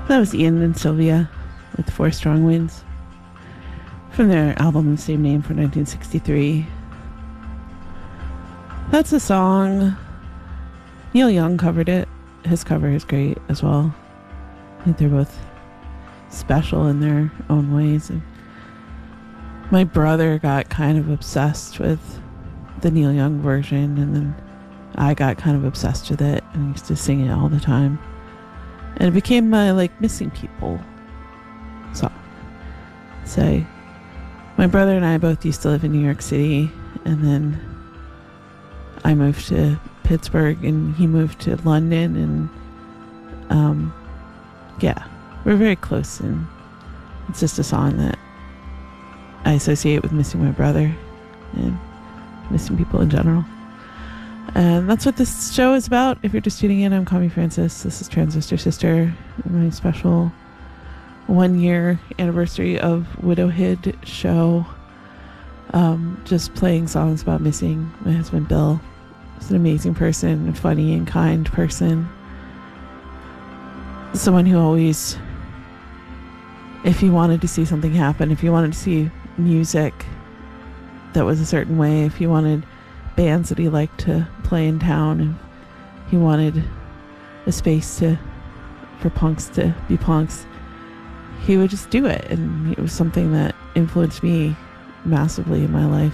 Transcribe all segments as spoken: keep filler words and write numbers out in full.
That was Ian and Sylvia with Four Strong Winds from their album the same name from nineteen sixty-three. That's a song. Neil Young covered it. His cover is great as well. I think they're both special in their own ways. And my brother got kind of obsessed with the Neil Young version, and then I got kind of obsessed with it and used to sing it all the time. And it became my, like, missing people song. So, my brother and I both used to live in New York City, and then I moved to Pittsburgh, and he moved to London, and, um, yeah, we're very close, and it's just a song that I associate with missing my brother and missing people in general. And that's what this show is about. If you're just tuning in, I'm Connie Francis. This is Transistor Sister, my special one-year anniversary of Widowhood show. Um, just playing songs about missing my husband, Bill. He's an amazing person, a funny and kind person. Someone who always, if he wanted to see something happen, if he wanted to see music that was a certain way, if he wanted bands that he liked to play in town, and he wanted a space to for punks to be punks, he would just do it. And it was something that influenced me massively in my life.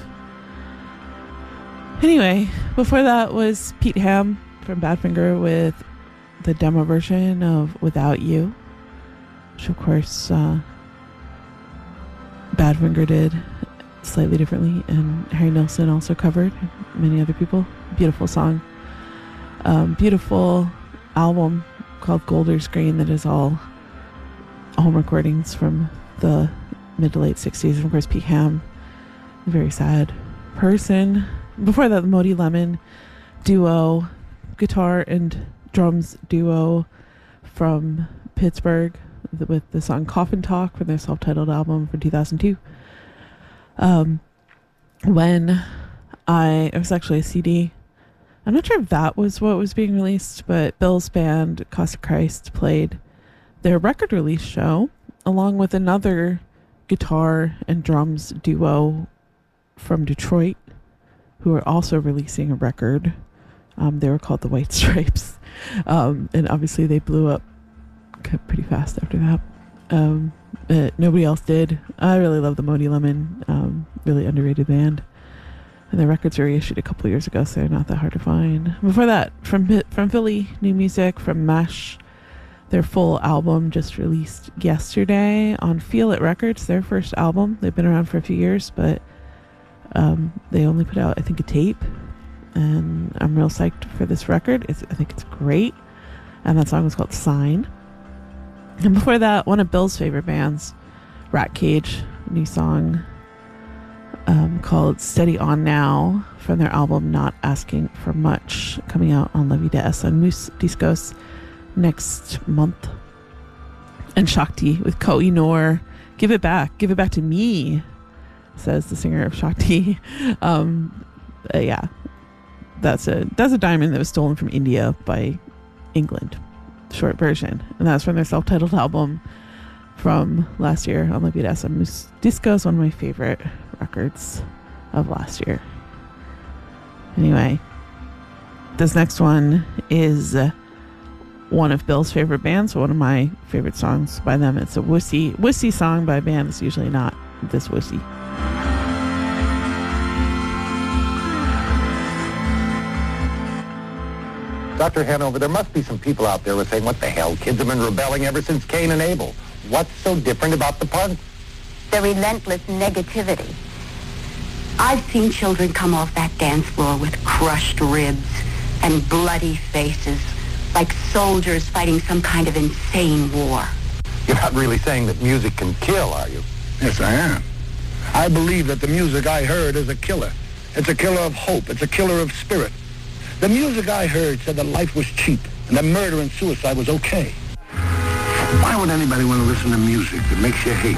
Anyway, before that was Pete Ham from Badfinger with the demo version of Without You, which of course uh, Badfinger did slightly differently, and Harry Nilsson also covered, many other people. Beautiful song. Um, beautiful album called Golders Green that is all home recordings from the mid to late sixties. And of course, Pete Ham, a very sad person. Before that, the Modi Lemon duo, guitar and drums duo from Pittsburgh with the song Coffin Talk from their self-titled album from two thousand two. Um, when I, it was actually a C D. I'm not sure if that was what was being released, but Bill's band, Cost of Christ, played their record release show along with another guitar and drums duo from Detroit who are also releasing a record. Um, they were called the White Stripes. Um, and obviously they blew up pretty fast after that. Um, but nobody else did. I really love the Modi Lemon. Um, really underrated band. And their records were reissued a couple years ago, so they're not that hard to find. Before that, from from Philly, new music from Mesh. Their full album just released yesterday on Feel It Records, their first album. They've been around for a few years, but um, they only put out, I think, a tape. And I'm real psyched for this record. It's, I think it's great. And that song was called Sign. And before that, one of Bill's favorite bands, Rat Cage, new song um, called Steady On Now from their album Not Asking for Much, coming out on La Vida Es on Moose Discos next month. And Shakti with Koh-i-Noor, Give It Back, Give It Back to Me, says the singer of Shakti. Um, uh, yeah, that's a that's a diamond that was stolen from India by England. Short version, and that's from their self-titled album from last year on La Vida Es on Moose Discos, one of my favorite records of last year. Anyway, this next one is uh, one of Bill's favorite bands, one of my favorite songs by them. It's a wussy wussy song by a band that's usually not this wussy. Doctor Hanover, there must be some people out there who are saying, what the hell? Kids have been rebelling ever since Cain and Abel. What's so different about the punks? The relentless negativity. I've seen children come off that dance floor with crushed ribs and bloody faces, like soldiers fighting some kind of insane war. You're not really saying that music can kill, are you? Yes, I am. I believe that the music I heard is a killer. It's a killer of hope. It's a killer of spirit. The music I heard said that life was cheap and that murder and suicide was okay. Why would anybody want to listen to music that makes you hate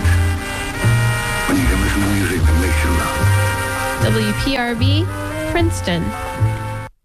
when you can listen to music that makes you love? W P R B, Princeton.